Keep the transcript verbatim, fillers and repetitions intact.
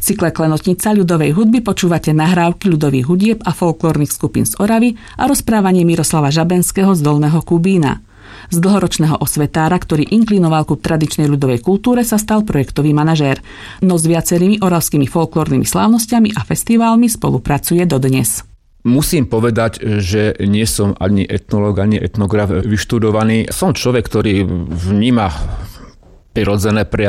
cykle Klenotnica ľudovej hudby počúvate nahrávky ľudových hudieb a folklórnych skupín z Oravy a rozprávanie Miroslava Žabenského z Dolného Kubína. Z dlhoročného osvetára, ktorý inklinoval ku tradičnej ľudovej kultúre, sa stal projektový manažér. No s viacerými oravskými folklórnymi slávnosťami a festiválmi spolupracuje dodnes. Musím povedať, že nie som ani etnológ, ani etnograf vyštudovaný. Som človek, ktorý vníma prirodzené prejavy